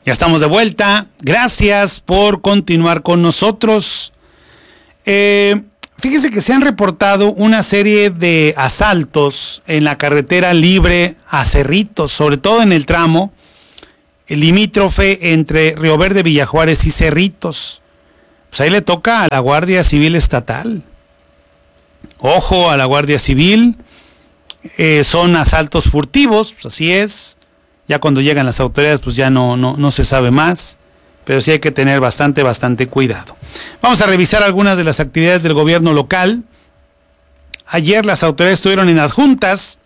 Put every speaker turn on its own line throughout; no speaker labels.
Ya estamos de vuelta. Gracias por continuar con nosotros. Fíjese que se han reportado una serie de asaltos en la carretera libre a Cerritos, sobre todo en el tramo limítrofe entre Río Verde, Villajuárez y Cerritos. Pues ahí le toca a la Guardia Civil Estatal. Ojo a la Guardia Civil. Son asaltos furtivos, pues así es. Ya cuando llegan las autoridades, pues ya no se sabe más. Pero sí hay que tener bastante cuidado. Vamos a revisar algunas de las actividades del gobierno local. Ayer las autoridades estuvieron en adjuntas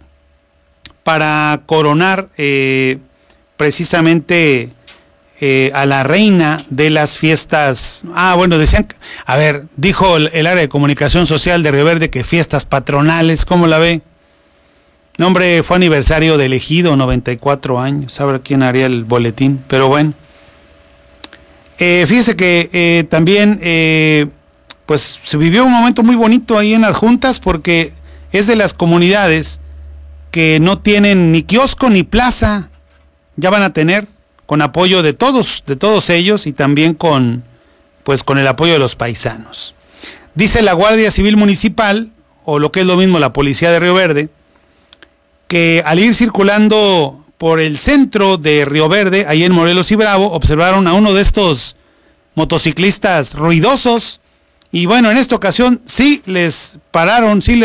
para coronar precisamente a la reina de las fiestas. Decían, dijo el área de comunicación social de Río Verde que fiestas patronales, ¿cómo la ve? No, hombre, fue aniversario del Ejido, 94 años, sabrá quién haría el boletín, pero bueno. Fíjese que también pues se vivió un momento muy bonito ahí en adjuntas porque es de las comunidades que no tienen ni kiosco ni plaza, ya van a tener, con apoyo de todos ellos y también con el apoyo de los paisanos. Dice la Guardia Civil Municipal, o lo que es lo mismo la Policía de Río Verde, que al ir circulando por el centro de Río Verde, ahí en Morelos y Bravo, observaron a uno de estos motociclistas ruidosos y bueno, en esta ocasión sí les pararon, sí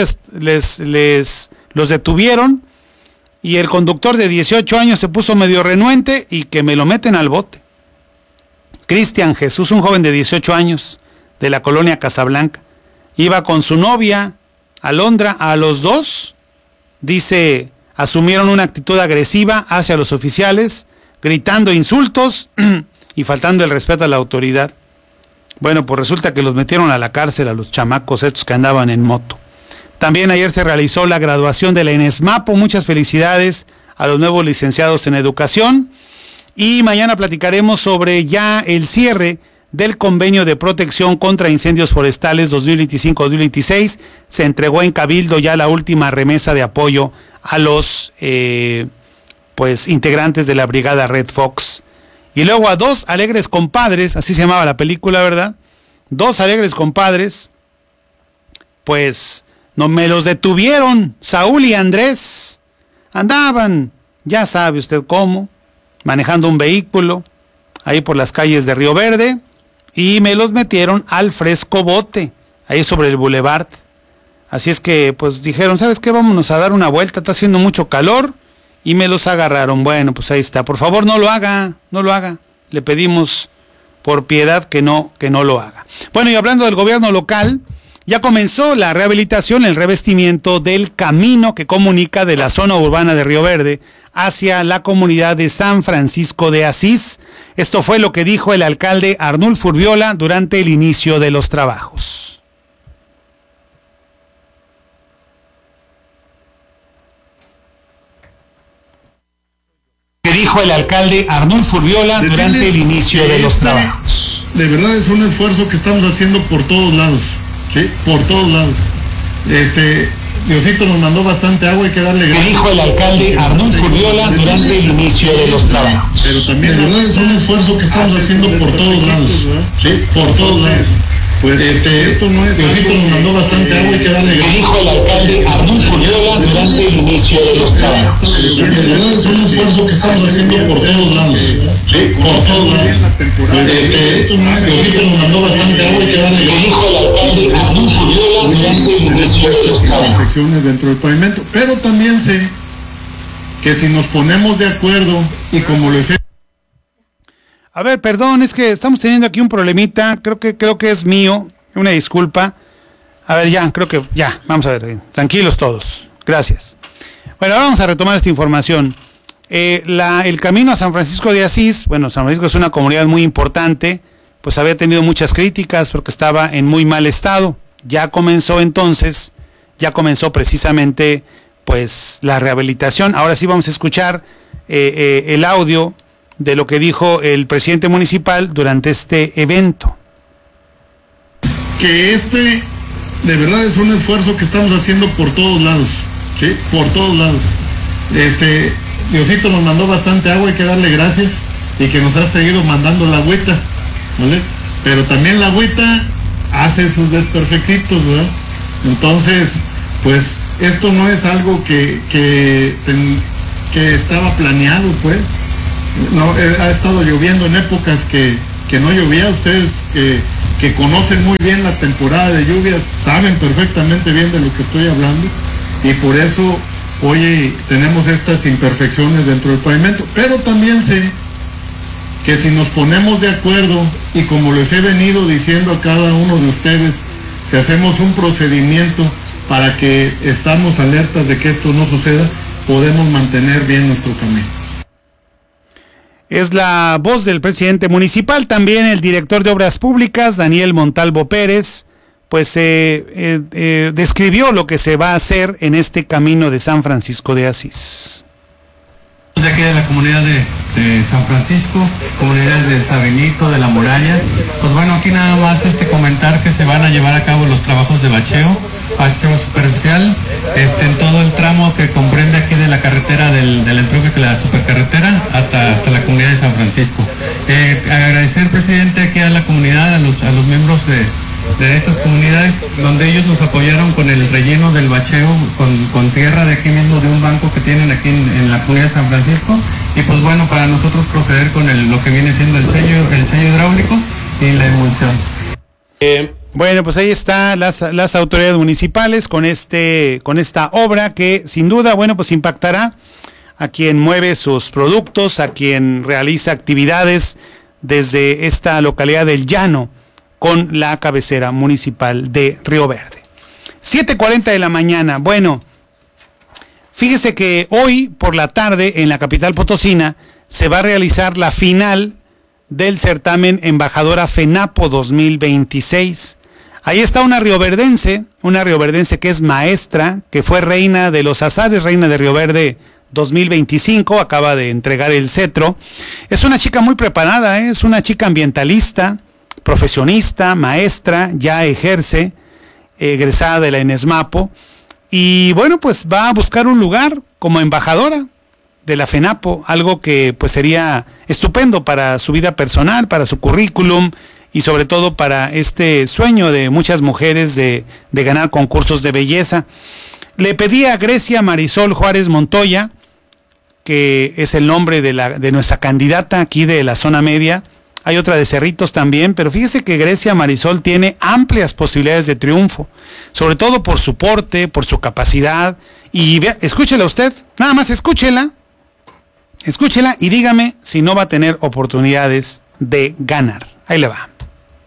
los detuvieron y el conductor de 18 años se puso medio renuente y que me lo meten al bote. Cristian Jesús, un joven de 18 años de la colonia Casablanca, iba con su novia Alondra. A los dos, dice, asumieron una actitud agresiva hacia los oficiales, gritando insultos y faltando el respeto a la autoridad. Bueno, pues resulta que los metieron a la cárcel a los chamacos estos que andaban en moto. También ayer se realizó la graduación de la ENESMAPO. Muchas felicidades a los nuevos licenciados en educación. Y mañana platicaremos sobre ya el cierre del convenio de protección contra incendios forestales 2025-2026. Se entregó en Cabildo ya la última remesa de apoyo a los integrantes de la brigada Red Fox. Y luego a dos alegres compadres, así se llamaba la película, ¿verdad? Dos alegres compadres, pues no me los detuvieron. Saúl y Andrés andaban, ya sabe usted cómo, manejando un vehículo ahí por las calles de Río Verde y me los metieron al fresco bote, ahí sobre el boulevard. Así es que pues dijeron, ¿sabes qué? Vámonos a dar una vuelta, está haciendo mucho calor, y me los agarraron. Bueno, pues ahí está. Por favor, no lo haga. Le pedimos por piedad que no lo haga. Bueno, y hablando del gobierno local, ya comenzó la rehabilitación, el revestimiento del camino que comunica de la zona urbana de Río Verde hacia la comunidad de San Francisco de Asís. Esto fue lo que dijo el alcalde Arnulfo Urviola durante el inicio de los trabajos. Dijo el alcalde Arnulfo Urviola durante el inicio de los trabajos.
De verdad es un esfuerzo que estamos haciendo por todos lados, ¿sí? Por todos lados. Diosito nos mandó bastante agua, hay que darle gracias.
Dijo el alcalde Arnulfo Urviola durante el inicio de los trabajos.
Pero también de verdad es un esfuerzo que estamos haciendo por todos lados, ¿sí? Por todos lados. Pues esto no es. Diosito nos mandó bastante agua, hay que darle gracias.
Dijo el alcalde Arnulfo Urviola durante el inicio de los trabajos.
De verdad es un esfuerzo que estamos haciendo por todos lados, ¿sí? Por todos lados. Pues esto no es. Diosito nos mandó bastante agua, hay que darle gracias.
Dijo el alcalde Arnulfo Urviola durante el inicio de los trabajos.
Secciones dentro del pavimento, pero también sé que si nos ponemos de acuerdo y como lo sé.
A ver, perdón, es que estamos teniendo aquí un problemita, creo que es mío, una disculpa. A ver, vamos a ver, tranquilos todos, gracias. Bueno, ahora vamos a retomar esta información. El camino a San Francisco de Asís, bueno, San Francisco es una comunidad muy importante, pues había tenido muchas críticas porque estaba en muy mal estado. Ya comenzó precisamente pues la rehabilitación. Ahora sí vamos a escuchar el audio de lo que dijo el presidente municipal durante este evento.
Que de verdad es un esfuerzo que estamos haciendo por todos lados, ¿sí? Por todos lados. Diosito nos mandó bastante agua, hay que darle gracias. y que nos ha seguido mandando la agüita, ¿vale? Pero también la agüita hace sus desperfectitos, ¿verdad? Entonces, pues esto no es algo que estaba planeado, pues. No, ha estado lloviendo en épocas que no llovía. Ustedes que conocen muy bien la temporada de lluvias saben perfectamente bien de lo que estoy hablando, y por eso hoy tenemos estas imperfecciones dentro del pavimento. Pero también sé que si nos ponemos de acuerdo, y como les he venido diciendo a cada uno de ustedes, si hacemos un procedimiento para que estamos alertas de que esto no suceda, podemos mantener bien nuestro camino.
Es la voz del presidente municipal. También el director de Obras Públicas, Daniel Montalvo Pérez, pues describió lo que se va a hacer en este camino de San Francisco de Asís.
De aquí de la comunidad de San Francisco, comunidades de Sabinito, de La Muralla. Pues bueno, aquí nada más comentar que se van a llevar a cabo los trabajos de bacheo superficial, en todo el tramo que comprende aquí de la carretera del entroque de la supercarretera hasta la comunidad de San Francisco. Agradecer, presidente, aquí a la comunidad, a los miembros de estas comunidades, donde ellos nos apoyaron con el relleno del bacheo con tierra de aquí mismo, de un banco que tienen aquí en la comunidad de San Francisco. Y pues bueno, para nosotros proceder con lo que viene siendo el sello hidráulico y la emulsión.
Bueno, pues ahí está las autoridades municipales con esta obra que sin duda, bueno, pues impactará a quien mueve sus productos, a quien realiza actividades desde esta localidad del Llano con la cabecera municipal de Río Verde. 7:40 de la mañana. Bueno, fíjese que hoy por la tarde en la capital potosina se va a realizar la final del certamen Embajadora FENAPO 2026. Ahí está una rioverdense que es maestra, que fue reina de los azares, reina de Río Verde 2025, acaba de entregar el cetro. Es una chica muy preparada, es una chica ambientalista, profesionista, maestra, ya ejerce, egresada de la ENESMAPO. Y bueno, pues va a buscar un lugar como embajadora de la FENAPO, algo que pues sería estupendo para su vida personal, para su currículum y sobre todo para este sueño de muchas mujeres de ganar concursos de belleza. Le pedí a Grecia Marisol Juárez Montoya, que es el nombre de nuestra candidata aquí de la zona media. Hay otra de Cerritos también, pero fíjese que Grecia Marisol tiene amplias posibilidades de triunfo, sobre todo por su porte, por su capacidad. Y vea, escúchela usted, nada más escúchela y dígame si no va a tener oportunidades de ganar. Ahí le va.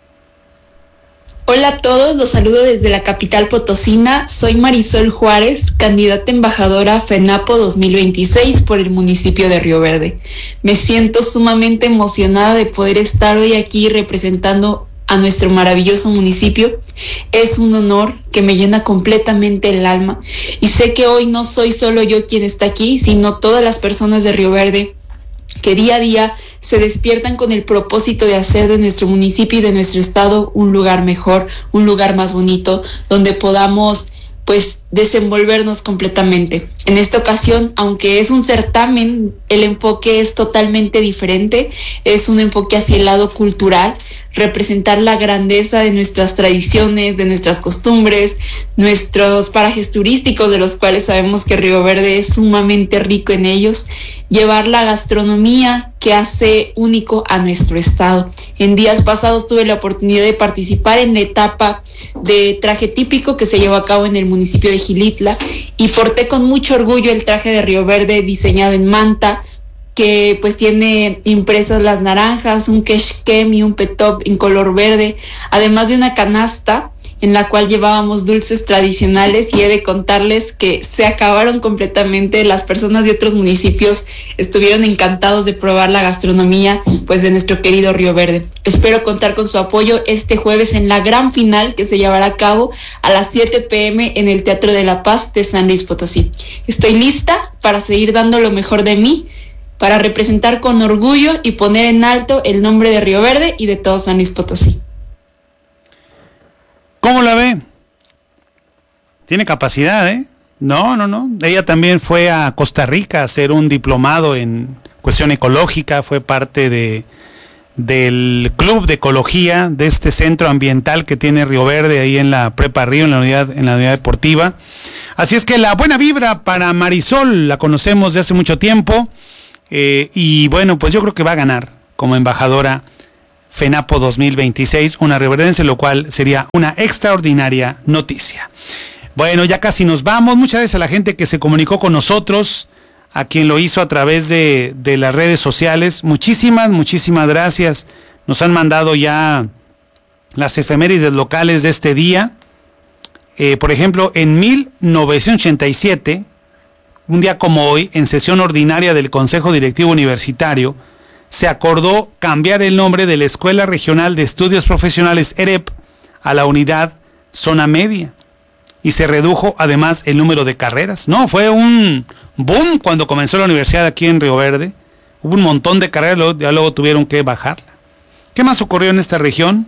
Hola a todos, los saludo desde la capital potosina. Soy Marisol Juárez, candidata embajadora FENAPO 2026 por el municipio de Río Verde. Me siento sumamente emocionada de poder estar hoy aquí representando a nuestro maravilloso municipio. Es un honor que me llena completamente el alma y sé que hoy no soy solo yo quien está aquí, sino todas las personas de Río Verde que día a día se despiertan con el propósito de hacer de nuestro municipio y de nuestro estado un lugar mejor, un lugar más bonito, donde podamos pues desenvolvernos completamente. En esta ocasión, aunque es un certamen, el enfoque es totalmente diferente, es un enfoque hacia el lado cultural, representar la grandeza de nuestras tradiciones, de nuestras costumbres, nuestros parajes turísticos, de los cuales sabemos que Río Verde es sumamente rico en ellos, llevar la gastronomía que hace único a nuestro estado. En días pasados tuve la oportunidad de participar en la etapa de traje típico que se llevó a cabo en el municipio de Xilitla y porté con mucho orgullo el traje de Río Verde diseñado en manta, que pues tiene impresas las naranjas, un quechquem y un petop en color verde, además de una canasta en la cual llevábamos dulces tradicionales, y he de contarles que se acabaron completamente. Las personas de otros municipios estuvieron encantados de probar la gastronomía pues de nuestro querido Río Verde. Espero contar con su apoyo este jueves en la gran final que se llevará a cabo a las 7 p.m. en el Teatro de la Paz de San Luis Potosí. Estoy lista para seguir dando lo mejor de mí, para representar con orgullo y poner en alto el nombre de Río Verde y de todo San Luis Potosí.
¿Cómo la ve? Tiene capacidad, ¿eh? No. Ella también fue a Costa Rica a hacer un diplomado en cuestión ecológica, fue parte del club de ecología de este centro ambiental que tiene Río Verde ahí en la Prepa Río, en la unidad deportiva. Así es que la buena vibra para Marisol, la conocemos de hace mucho tiempo, y bueno, pues yo creo que va a ganar como embajadora FENAPO 2026, una reverencia, lo cual sería una extraordinaria noticia. Bueno, ya casi nos vamos. Muchas gracias a la gente que se comunicó con nosotros, a quien lo hizo a través de las redes sociales. Muchísimas gracias. Nos han mandado ya las efemérides locales de este día. Por ejemplo, en 1987, un día como hoy, en sesión ordinaria del Consejo Directivo Universitario, se acordó cambiar el nombre de la Escuela Regional de Estudios Profesionales EREP a la Unidad Zona Media. Y se redujo además el número de carreras. No, fue un boom cuando comenzó la universidad aquí en Río Verde. Hubo un montón de carreras, ya luego tuvieron que bajarla. ¿Qué más ocurrió en esta región?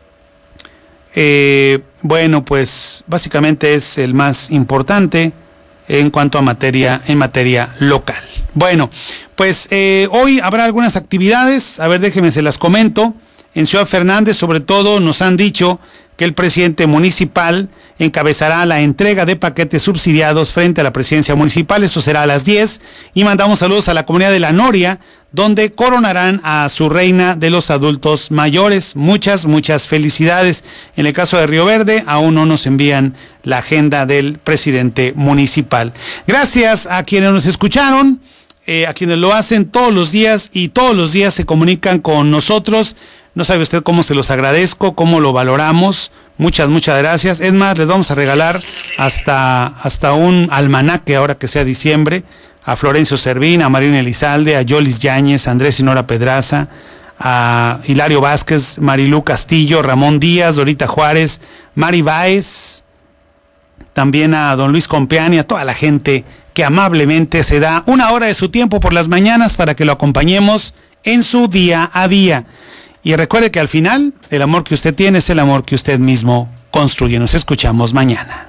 Bueno, pues básicamente es el más importante en cuanto a materia local. Bueno, pues hoy habrá algunas actividades. A ver, déjenme se las comento. En Ciudad Fernández, sobre todo, nos han dicho que el presidente municipal encabezará la entrega de paquetes subsidiados frente a la presidencia municipal. Eso será a las 10. Y mandamos saludos a la comunidad de La Noria, donde coronarán a su reina de los adultos mayores. Muchas felicidades. En el caso de Río Verde, aún no nos envían la agenda del presidente municipal. Gracias a quienes nos escucharon, a quienes lo hacen todos los días y todos los días se comunican con nosotros. No sabe usted cómo se los agradezco, cómo lo valoramos. Muchas gracias. Es más, les vamos a regalar hasta un almanaque ahora que sea diciembre, a Florencio Servín, a Marina Elizalde, a Yolis Yáñez, a Andrés y Nora Pedraza, a Hilario Vázquez, Marilú Castillo, Ramón Díaz, Dorita Juárez, Mari Báez, también a don Luis Compeán y a toda la gente que amablemente se da una hora de su tiempo por las mañanas para que lo acompañemos en su día a día. Y recuerde que al final, el amor que usted tiene es el amor que usted mismo construye. Nos escuchamos mañana.